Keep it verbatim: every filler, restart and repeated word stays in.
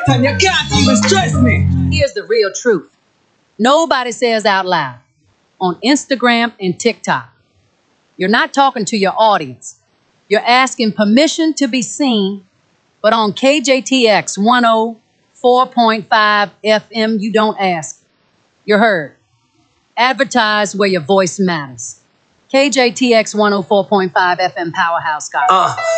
and you can't even stress me. Here's the real truth. Nobody says out loud on Instagram and TikTok. You're not talking to your audience. You're asking permission to be seen, but on K J T X one oh four point five F M, you don't ask. You're heard. Advertise where your voice matters. K J T X one oh four point five F M Powerhouse, guys. Uh.